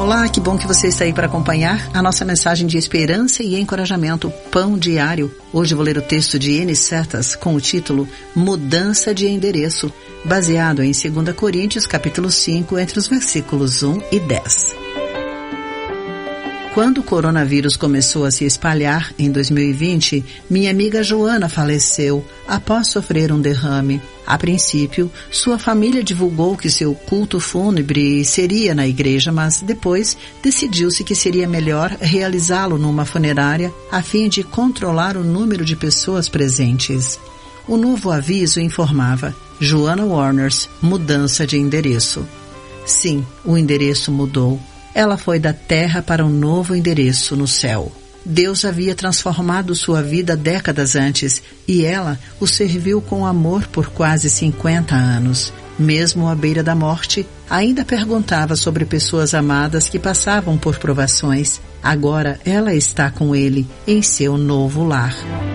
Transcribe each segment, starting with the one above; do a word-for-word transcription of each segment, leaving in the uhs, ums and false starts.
Olá, que bom que você está aí para acompanhar a nossa mensagem de esperança e encorajamento, Pão Diário. Hoje vou ler o texto de N. Setas com o título Mudança de Endereço, baseado em dois Coríntios, capítulo cinco, entre os versículos um e dez. Quando o coronavírus começou a se espalhar em dois mil e vinte, minha amiga Joana faleceu após sofrer um derrame. A princípio, sua família divulgou que seu culto fúnebre seria na igreja, mas depois decidiu-se que seria melhor realizá-lo numa funerária a fim de controlar o número de pessoas presentes. O novo aviso informava: Joana Warners, mudança de endereço. Sim, o endereço mudou. Ela foi da terra para um novo endereço no céu. Deus havia transformado sua vida décadas antes e ela o serviu com amor por quase cinquenta anos. Mesmo à beira da morte, ainda perguntava sobre pessoas amadas que passavam por provações. Agora ela está com ele em seu novo lar.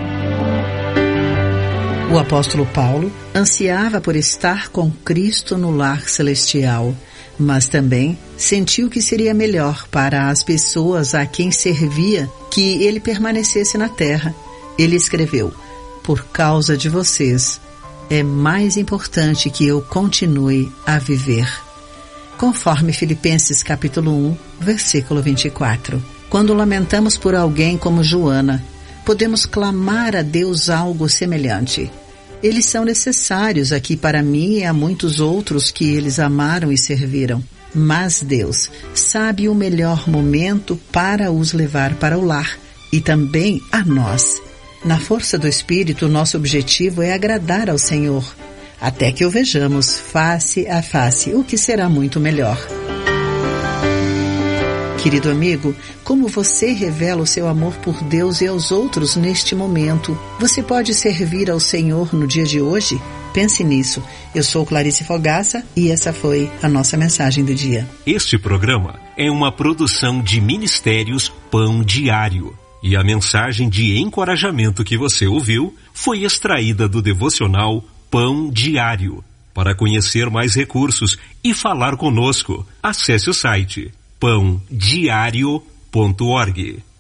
O apóstolo Paulo ansiava por estar com Cristo no lar celestial, mas também sentiu que seria melhor para as pessoas a quem servia que ele permanecesse na terra. Ele escreveu: por causa de vocês, é mais importante que eu continue a viver. Conforme Filipenses capítulo um, versículo vinte e quatro. Quando lamentamos por alguém como Joana, podemos clamar a Deus algo semelhante. Eles são necessários aqui para mim e a muitos outros que eles amaram e serviram. Mas Deus sabe o melhor momento para os levar para o lar e também a nós. Na força do Espírito, nosso objetivo é agradar ao Senhor, até que o vejamos face a face, o que será muito melhor. Querido amigo, como você revela o seu amor por Deus e aos outros neste momento? Você pode servir ao Senhor no dia de hoje? Pense nisso. Eu sou Clarice Fogaça e essa foi a nossa mensagem do dia. Este programa é uma produção de Ministérios Pão Diário. E a mensagem de encorajamento que você ouviu foi extraída do devocional Pão Diário. Para conhecer mais recursos e falar conosco, acesse o site pão diário ponto org.